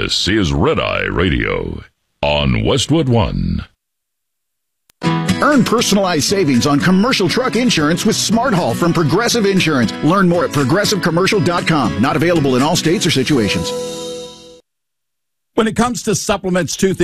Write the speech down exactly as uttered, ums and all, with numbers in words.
This is Red Eye Radio on Westwood One. Earn personalized savings on commercial truck insurance with Smart Haul from Progressive Insurance. Learn more at progressive commercial dot com. Not available in all states or situations. When it comes to supplements, two things.